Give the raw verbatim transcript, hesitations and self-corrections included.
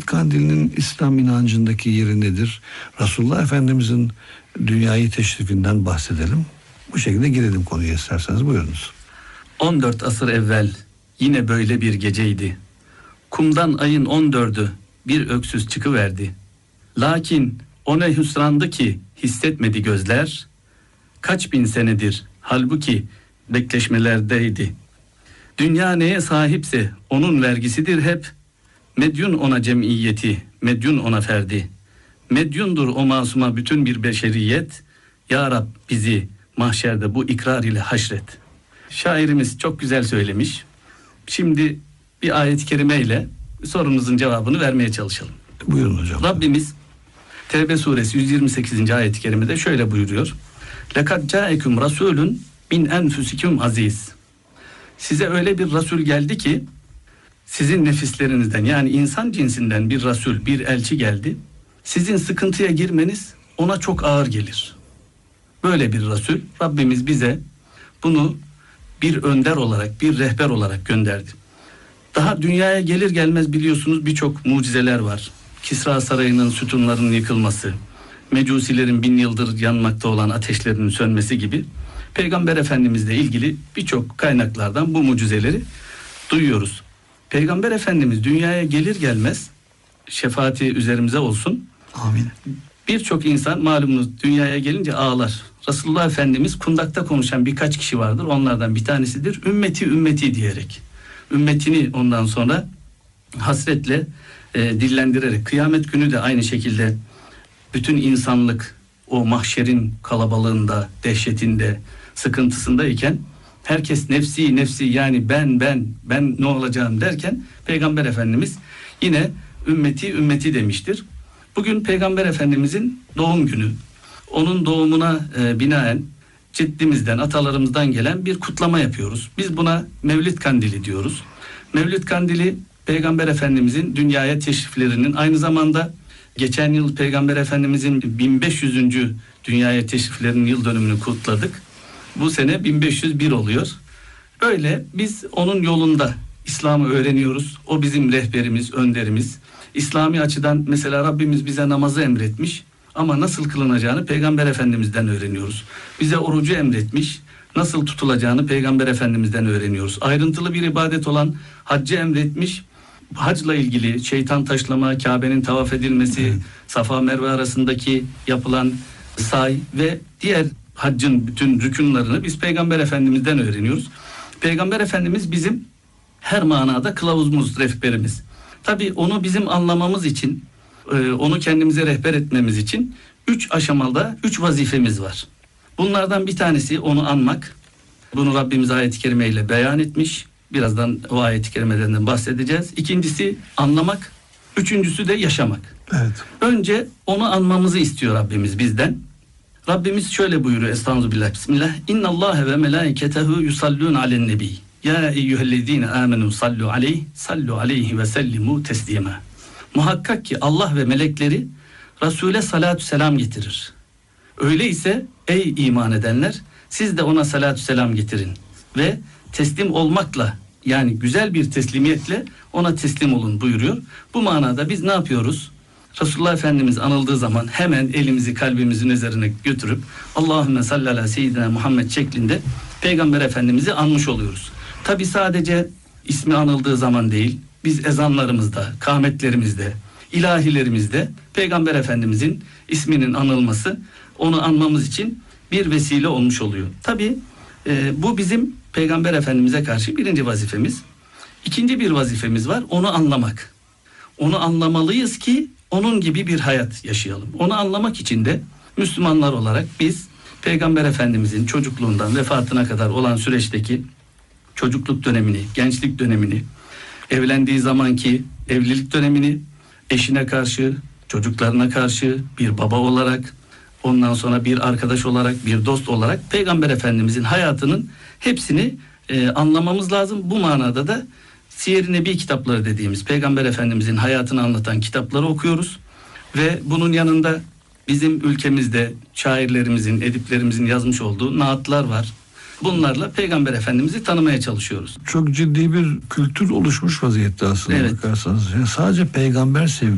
Kandili'nin İslam inancındaki yeri nedir? Resulullah Efendimizin dünyayı teşrifinden bahsedelim. Bu şekilde girelim konuya isterseniz, buyurunuz. on dört asır evvel yine böyle bir geceydi. Kumdan ayın on dördü bir öksüz çıkıverdi. Lakin o ne hüsrandı ki hissetmedi gözler. Kaç bin senedir halbuki bekleşmelerdeydi. Dünya neye sahipse onun vergisidir hep. Medyun ona cemiyeti, medyun ona ferdi. Medyundur o masuma bütün bir beşeriyet. Ya Rab bizi mahşerde bu ikrar ile haşret. Şairimiz çok güzel söylemiş. Şimdi bir ayet-i kerimeyle sorunuzun cevabını vermeye çalışalım. Buyurun hocam. Rabbimiz Tevbe suresi yüz yirmi sekizinci ayet-i kerimede şöyle buyuruyor. لَقَدْ جَاءَكُمْ رَسُولٌ مِنْ أَنْفُسِكُمْ aziz. Size öyle bir Resul geldi ki sizin nefislerinizden, yani insan cinsinden bir Resul, bir elçi geldi. Sizin sıkıntıya girmeniz ona çok ağır gelir. Böyle bir Resul Rabbimiz bize bunu bir önder olarak, bir rehber olarak gönderdi. Daha dünyaya gelir gelmez biliyorsunuz birçok mucizeler var. Kisra Sarayı'nın sütunlarının yıkılması, Mecusilerin bin yıldır yanmakta olan ateşlerinin sönmesi gibi Peygamber Efendimizle ilgili birçok kaynaklardan bu mucizeleri duyuyoruz. Peygamber Efendimiz dünyaya gelir gelmez, şefaati üzerimize olsun. Amin. Birçok insan malumunuz dünyaya gelince ağlar. Resulullah Efendimiz kundakta konuşan birkaç kişi vardır. Onlardan bir tanesidir. Ümmeti ümmeti diyerek. Ümmetini ondan sonra hasretle e, dillendirerek. Kıyamet günü de aynı şekilde bütün insanlık o mahşerin kalabalığında, dehşetinde, sıkıntısındayken herkes nefsi nefsi, yani ben ben ben ne olacağım derken Peygamber Efendimiz yine ümmeti ümmeti demiştir. Bugün Peygamber Efendimizin doğum günü. Onun doğumuna e, binaen ciddimizden, atalarımızdan gelen bir kutlama yapıyoruz. Biz buna Mevlid Kandili diyoruz. Mevlid Kandili Peygamber Efendimizin dünyaya teşriflerinin, aynı zamanda geçen yıl Peygamber Efendimizin bin beş yüzüncü dünyaya teşriflerinin yıl dönümünü kutladık. Bu sene bin beş yüz bir oluyor. Öyle biz onun yolunda İslam'ı öğreniyoruz. O bizim rehberimiz, önderimiz. İslami açıdan mesela Rabbimiz bize namazı emretmiş ama nasıl kılınacağını Peygamber Efendimiz'den öğreniyoruz. Bize orucu emretmiş, nasıl tutulacağını Peygamber Efendimiz'den öğreniyoruz. Ayrıntılı bir ibadet olan haccı emretmiş. Hacla ilgili şeytan taşlama, Kabe'nin tavaf edilmesi, evet. Safa Merve arasındaki yapılan say ve diğer haccın bütün rükünlerini biz Peygamber Efendimiz'den öğreniyoruz. Peygamber Efendimiz bizim her manada kılavuzumuz, rehberimiz. Tabii onu bizim anlamamız için, onu kendimize rehber etmemiz için üç aşamada üç vazifemiz var. Bunlardan bir tanesi onu anmak. Bunu Rabbimiz ayet-i kerimeyle beyan etmiş. Birazdan o ayet-i kerimeden bahsedeceğiz. İkincisi anlamak. Üçüncüsü de yaşamak. Evet. Önce onu anmamızı istiyor Rabbimiz bizden. Rabbimiz şöyle buyuruyor. Estağfirullah. Bismillah. İnnallâhe ve melâiketehu yusallûn alen nebi. Ya eyyühellezîne âmenû sallu aleyh, sallu aleyhi ve sellimu teslîmâ. Muhakkak ki Allah ve melekleri Resul'e salatü selam getirir. Öyleyse ey iman edenler, siz de ona salatü selam getirin ve teslim olmakla, yani güzel bir teslimiyetle ona teslim olun buyuruyor. Bu manada biz ne yapıyoruz? Resulullah Efendimiz anıldığı zaman hemen elimizi kalbimizin üzerine götürüp Allahümme salli ala seyyidina Muhammed şeklinde Peygamber Efendimiz'i anmış oluyoruz. Tabi sadece ismi anıldığı zaman değil, biz ezanlarımızda, kâmetlerimizde, ilahilerimizde Peygamber Efendimizin isminin anılması onu anmamız için bir vesile olmuş oluyor. Tabi e, bu bizim Peygamber Efendimiz'e karşı birinci vazifemiz. İkinci bir vazifemiz var, onu anlamak. Onu anlamalıyız ki onun gibi bir hayat yaşayalım. Onu anlamak için de Müslümanlar olarak biz Peygamber Efendimizin çocukluğundan vefatına kadar olan süreçteki çocukluk dönemini, gençlik dönemini, evlendiği zamanki evlilik dönemini, eşine karşı, çocuklarına karşı bir baba olarak, ondan sonra bir arkadaş olarak, bir dost olarak Peygamber Efendimizin hayatının hepsini e, anlamamız lazım. Bu manada da Siyer-i Nebi kitapları dediğimiz Peygamber Efendimizin hayatını anlatan kitapları okuyoruz. Ve bunun yanında bizim ülkemizde şairlerimizin, ediplerimizin yazmış olduğu naatlar var. Bunlarla Peygamber Efendimiz'i tanımaya çalışıyoruz. Çok ciddi bir kültür oluşmuş vaziyette aslında, evet. Bakarsanız. Yani sadece peygamber sevgisi